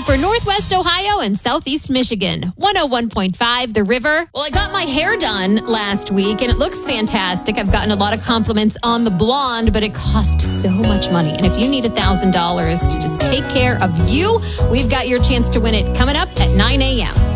for Northwest Ohio and Southeast Michigan. 101.5 The River. Well, I got my hair done last week and it looks fantastic. I've gotten a lot of compliments on the blonde, but it costs so much money. And if you need $1,000 to just take care of you, we've got your chance to win it coming up at 9 a.m.